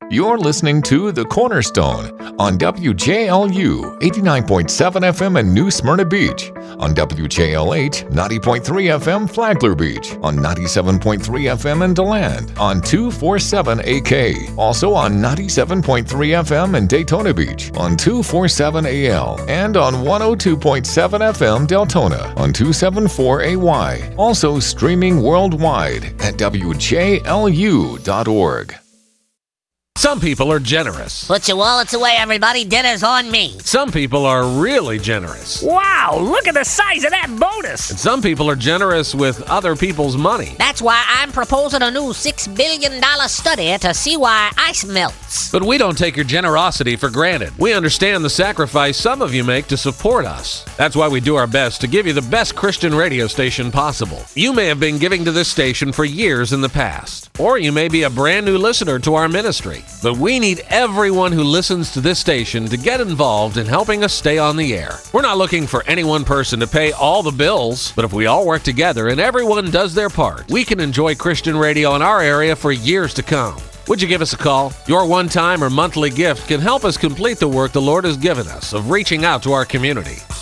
You're listening to The Cornerstone on WJLU 89.7 FM in New Smyrna Beach, on WJLH 90.3 FM Flagler Beach, on 97.3 FM in DeLand, on 247 AK, also on 97.3 FM in Daytona Beach, on 247 AL, and on 102.7 FM Deltona, on 274 AY, also streaming worldwide at WJLU.org. Some people are generous. Put your wallets away, everybody. Dinner's on me. Some people are really generous. Wow, look at the size of that bonus. And some people are generous with other people's money. That's why I'm proposing a new $6 billion study to see why ice melts. But we don't take your generosity for granted. We understand the sacrifice some of you make to support us. That's why we do our best to give you the best Christian radio station possible. You may have been giving to this station for years in the past, or you may be a brand new listener to our ministry. But we need everyone who listens to this station to get involved in helping us stay on the air. We're not looking for any one person to pay all the bills, but if we all work together and everyone does their part, we can enjoy Christian radio in our area for years to come. Would you give us a call? Your one-time or monthly gift can help us complete the work the Lord has given us of reaching out to our community.